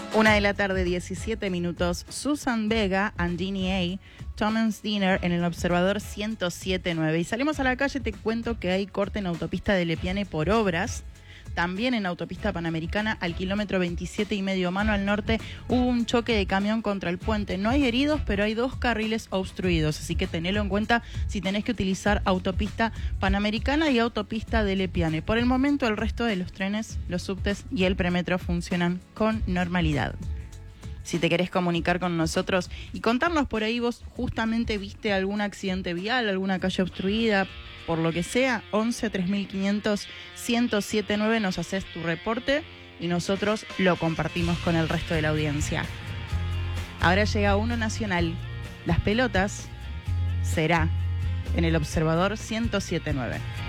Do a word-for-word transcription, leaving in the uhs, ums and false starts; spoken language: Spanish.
Una de la tarde, diecisiete minutos. Susan Vega and Jeannie A. Thomas Dinner en el Observador ciento siete punto nueve. Y salimos a la calle, te cuento que hay corte en autopista de Lepiane por obras. También en autopista Panamericana, al kilómetro veintisiete y medio mano al norte, hubo un choque de camión contra el puente. No hay heridos, pero hay dos carriles obstruidos, así que tenelo en cuenta si tenés que utilizar autopista Panamericana y autopista de Lepiane. Por el momento, el resto de los trenes, los subtes y el premetro funcionan con normalidad. Si te querés comunicar con nosotros y contarnos por ahí, vos justamente viste algún accidente vial, alguna calle obstruida, por lo que sea, once tres mil quinientos ciento siete nueve, nos haces tu reporte y nosotros lo compartimos con el resto de la audiencia. Ahora llega uno nacional. Las pelotas será en el Observador ciento siete punto nueve.